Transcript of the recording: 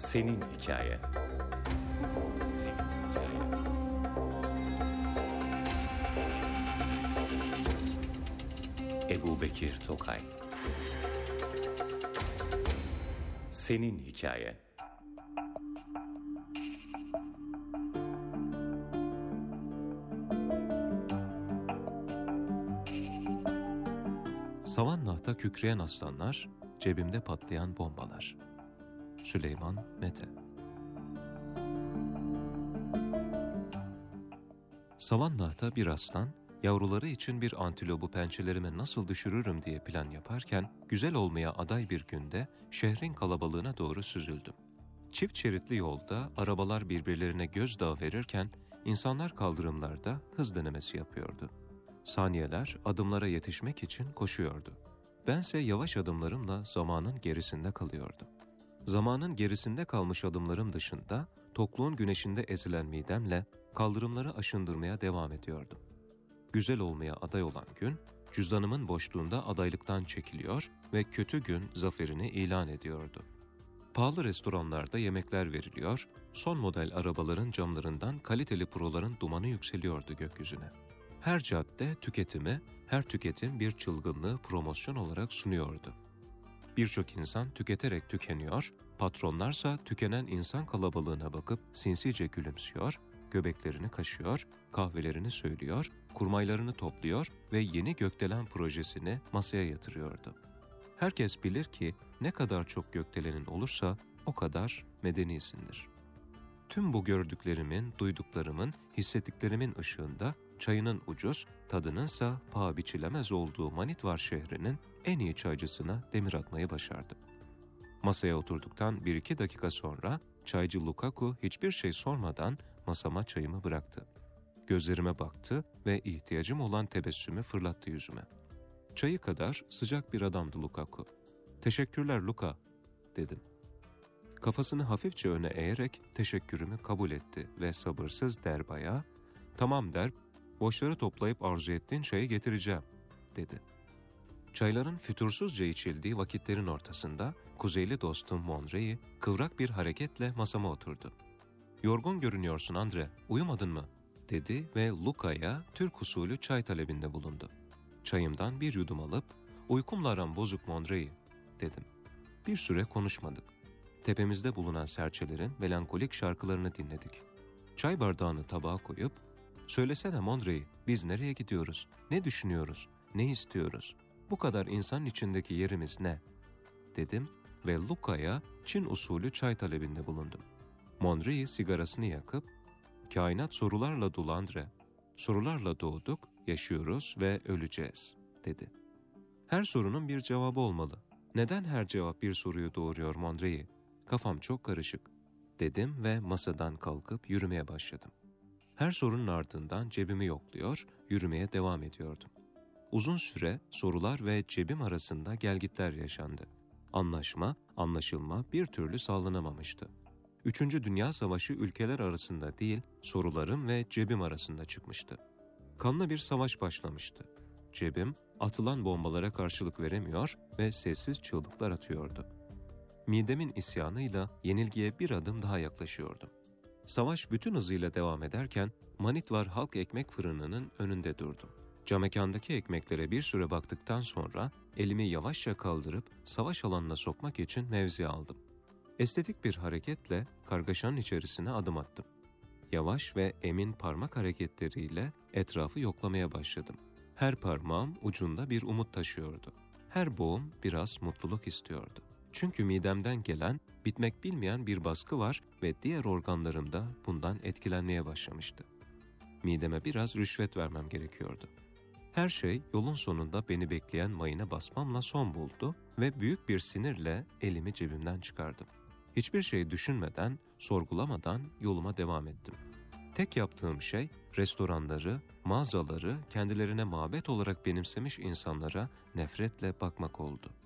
Senin hikayen. Ebubekir Tokay. Senin hikayen. Savannah'ta kükreyen aslanlar, cebimde patlayan bombalar. Süleyman Mete. Savannah'ta bir aslan, yavruları için bir antilopu pençelerime nasıl düşürürüm diye plan yaparken, güzel olmaya aday bir günde şehrin kalabalığına doğru süzüldüm. Çift şeritli yolda arabalar birbirlerine gözdağı verirken, insanlar kaldırımlarda hız denemesi yapıyordu. Saniyeler adımlara yetişmek için koşuyordu. Bense yavaş adımlarımla zamanın gerisinde kalıyordum. Zamanın gerisinde kalmış adımlarım dışında, tokluğun güneşinde ezilen midemle kaldırımları aşındırmaya devam ediyordum. Güzel olmaya aday olan gün, cüzdanımın boşluğunda adaylıktan çekiliyor ve kötü gün zaferini ilan ediyordu. Pahalı restoranlarda yemekler veriliyor, son model arabaların camlarından kaliteli proların dumanı yükseliyordu gökyüzüne. Her cadde tüketimi, her tüketim bir çılgınlığı promosyon olarak sunuyordu. Birçok insan tüketerek tükeniyor, patronlarsa tükenen insan kalabalığına bakıp sinsice gülümsüyor, göbeklerini kaşıyor, kahvelerini söylüyor, kurmaylarını topluyor ve yeni gökdelen projesini masaya yatırıyordu. Herkes bilir ki ne kadar çok gökdelenin olursa o kadar medenisindir. Tüm bu gördüklerimin, duyduklarımın, hissettiklerimin ışığında çayının ucuz, tadınınsa paha biçilemez olduğu Manitvar şehrinin en iyi çaycısına demir atmayı başardım. Masaya oturduktan 1-2 dakika sonra çaycı Lukaku hiçbir şey sormadan masama çayımı bıraktı. Gözlerime baktı ve ihtiyacım olan tebessümü fırlattı yüzüme. Çayı kadar sıcak bir adamdı Lukaku. "Teşekkürler Luka," dedim. Kafasını hafifçe öne eğerek teşekkürümü kabul etti ve sabırsız Derba'ya, "Tamam Derb, boşları toplayıp arzu ettiğin çayı getireceğim," dedi. Çayların fütursuzca içildiği vakitlerin ortasında kuzeyli dostum Monrey kıvrak bir hareketle masama oturdu. "Yorgun görünüyorsun Andre, uyumadın mı?" dedi ve Luka'ya Türk usulü çay talebinde bulundu. Çayımdan bir yudum alıp, "Uykumla aram bozuk Monrey," dedim. Bir süre konuşmadık. Tepemizde bulunan serçelerin melankolik şarkılarını dinledik. Çay bardağını tabağa koyup, "Söylesene Monrey, biz nereye gidiyoruz, ne düşünüyoruz, ne istiyoruz, bu kadar insanın içindeki yerimiz ne?" dedim ve Luka'ya Çin usulü çay talebinde bulundum. Monrey sigarasını yakıp, "Kainat sorularla dolu Andre, sorularla doğduk, yaşıyoruz ve öleceğiz," dedi. "Her sorunun bir cevabı olmalı. Neden her cevap bir soruyu doğuruyor Monrey? Kafam çok karışık," dedim ve masadan kalkıp yürümeye başladım. Her sorunun ardından cebimi yokluyor, yürümeye devam ediyordum. Uzun süre sorular ve cebim arasında gelgitler yaşandı. Anlaşma, anlaşılma bir türlü sağlanamamıştı. 3. Dünya Savaşı ülkeler arasında değil, sorularım ve cebim arasında çıkmıştı. Kanlı bir savaş başlamıştı. Cebim, atılan bombalara karşılık veremiyor ve sessiz çığlıklar atıyordu. Midemin isyanıyla yenilgiye bir adım daha yaklaşıyordum. Savaş bütün hızıyla devam ederken Manitvar Halk Ekmek Fırını'nın önünde durdum. Camekandaki ekmeklere bir süre baktıktan sonra elimi yavaşça kaldırıp savaş alanına sokmak için mevzi aldım. Estetik bir hareketle kargaşanın içerisine adım attım. Yavaş ve emin parmak hareketleriyle etrafı yoklamaya başladım. Her parmağım ucunda bir umut taşıyordu. Her boğum biraz mutluluk istiyordu. Çünkü midemden gelen, bitmek bilmeyen bir baskı var ve diğer organlarım da bundan etkilenmeye başlamıştı. Mideme biraz rüşvet vermem gerekiyordu. Her şey yolun sonunda beni bekleyen mayına basmamla son buldu ve büyük bir sinirle elimi cebimden çıkardım. Hiçbir şey düşünmeden, sorgulamadan yoluma devam ettim. Tek yaptığım şey restoranları, mağazaları kendilerine mabet olarak benimsemiş insanlara nefretle bakmak oldu.